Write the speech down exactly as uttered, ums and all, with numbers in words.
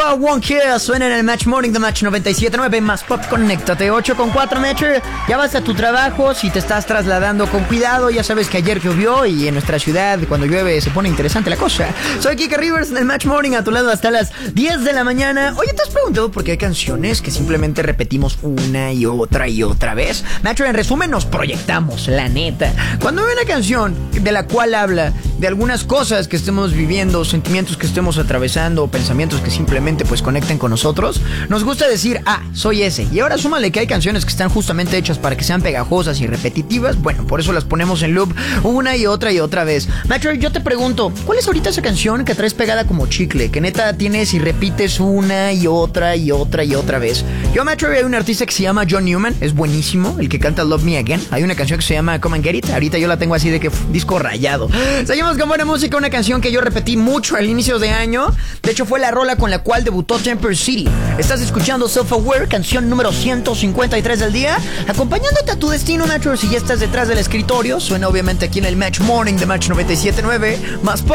For One Kiss suena en el Match Morning de Match noventa y siete punto nueve más Pop. Conéctate, ocho con cuatro, Metro. Ya vas a tu trabajo, si te estás trasladando con cuidado. Ya sabes que ayer llovió y en nuestra ciudad cuando llueve se pone interesante la cosa. Soy Kike Rivers en el Match Morning, a tu lado hasta las diez de la mañana. Oye, ¿te has preguntado por qué hay canciones que simplemente repetimos una y otra y otra vez? Metro, en resumen, nos proyectamos, la neta. Cuando hay una canción de la cual habla de algunas cosas que estemos viviendo, sentimientos que estemos atravesando, pensamientos que simplemente pues conecten con nosotros, nos gusta decir, ah, soy ese. Y ahora súmale que hay canciones que están justamente hechas para que sean pegajosas y repetitivas. Bueno, por eso las ponemos en loop una y otra y otra vez. Metro, yo te pregunto, ¿cuál es ahorita esa canción que traes pegada como chicle? Que neta tienes y repites una y otra y otra y otra vez. Yo, Metro, hay un artista que se llama John Newman, es buenísimo, el que canta Love Me Again. Hay una canción que se llama Come and Get It. Ahorita yo la tengo así de que f- disco rayado. Seguimos con buena música, una canción que yo repetí mucho al inicio de año. De hecho, fue la rola con la cual debutó Temper City. Estás escuchando Self-Aware, canción número ciento cincuenta y tres del día, acompañándote a tu destino, Metro. Si ya estás detrás del escritorio, suena obviamente aquí en el Match Morning de Match noventa y siete punto nueve más